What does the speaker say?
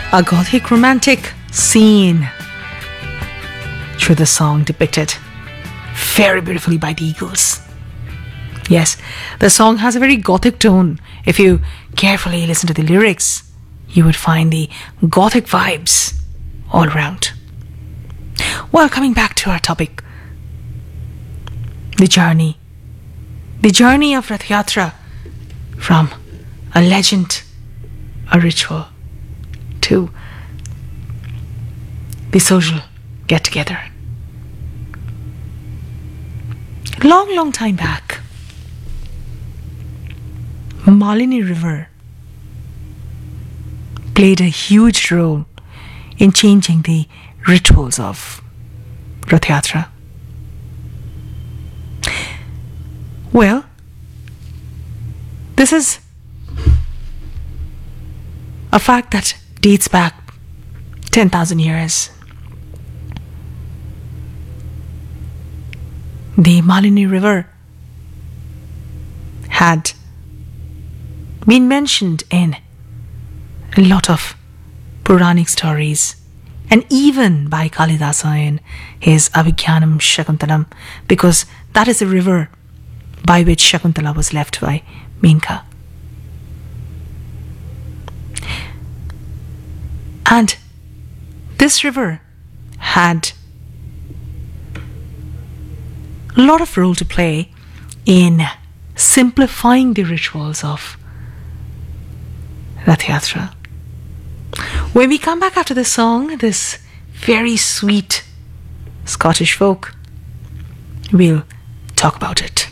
A Gothic romantic scene through the song depicted very beautifully by the Eagles. Yes, the song has a very Gothic tone. If you carefully listen to the lyrics, you would find the Gothic vibes all around. Well, coming back to our topic, the journey of Rath Yatra, from a legend, a ritual, to the social get-together. Long time back, Malini River played a huge role in changing the rituals of Rath Yatra. Well, this is a fact that dates back 10,000 years. The Malini River had been mentioned in a lot of Puranic stories, and even by Kalidasa in his Abhigyanam Shakuntalam, because that is the river by which Shakuntala was left by Menka. And this river had a lot of role to play in simplifying the rituals of Rath Yatra. When we come back after this song, this very sweet Scottish folk, we'll talk about it.